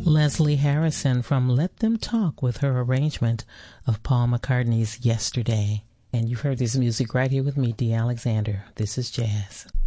Leslie Harrison from Let Them Talk with her arrangement of Paul McCartney's Yesterday. And you've heard this music right here with me, Dee Alexander. This is Jazz.